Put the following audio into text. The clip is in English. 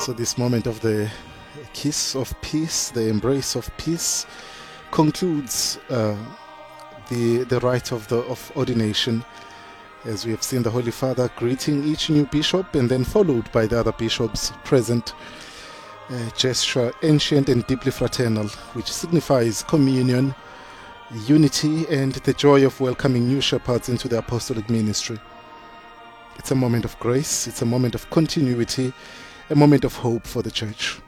So this moment of the kiss of peace, the embrace of peace, concludes the rite of ordination, as we have seen the Holy Father greeting each new bishop and then followed by the other bishops present. A gesture ancient and deeply fraternal, which signifies communion, unity, and the joy of welcoming new shepherds into the apostolic ministry. It's a moment of grace, it's a moment of continuity, a moment of hope for the Church.